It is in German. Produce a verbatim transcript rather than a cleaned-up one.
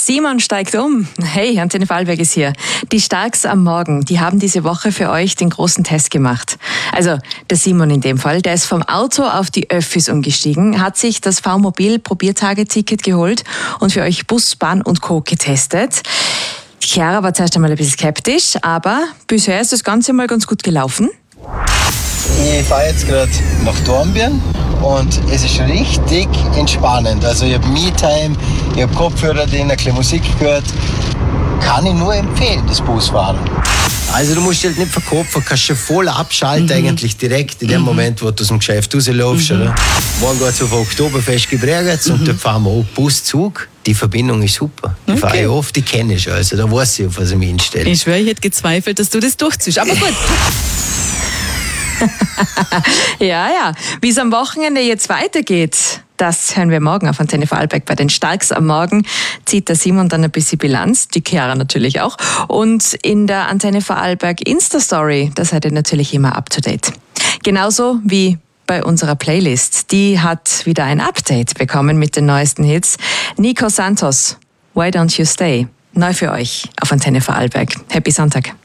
Simon steigt um. Hey, Antenne Vorarlberg ist hier. Die Starks am Morgen, die haben diese Woche für euch den großen Test gemacht. Also der Simon in dem Fall, der ist vom Auto auf die Öffis umgestiegen, hat sich das V-Mobil-Probiertage-Ticket geholt und für euch Bus, Bahn und Co. getestet. Die Chiara war zuerst einmal ein bisschen skeptisch, aber bisher ist das Ganze mal ganz gut gelaufen. Ich fahre jetzt gerade nach Dornbirn und es ist richtig entspannend. Also ich habe Me-Time, ich habe Kopfhörer drin, ein bisschen Musik gehört. Kann ich nur empfehlen, das Busfahren. Also du musst dich halt nicht verkopfen, kannst schon voll abschalten, mhm. eigentlich direkt in dem mhm. Moment, wo du aus dem Geschäft rausläufst. Mhm. Oder? Morgen geht es auf Oktoberfest Gebregatz mhm. und dort fahren wir auch Bus, Zug. Die Verbindung ist super. Die okay. fahre ich oft, die kenne ich. Also da weiß ich, auf was ich mich einstelle. Ich schwöre, ich hätte gezweifelt, dass du das durchziehst. Aber gut. Ja, ja. Wie es am Wochenende jetzt weitergeht, das hören wir morgen auf Antenne Vorarlberg. Bei den Starks am Morgen zieht der Simon dann ein bisschen Bilanz, die Chiara natürlich auch. Und in der Antenne Vorarlberg Insta-Story, da seid ihr natürlich immer up to date. Genauso wie bei unserer Playlist. Die hat wieder ein Update bekommen mit den neuesten Hits. Nico Santos, Why Don't You Stay? Neu für euch auf Antenne Vorarlberg. Happy Sonntag.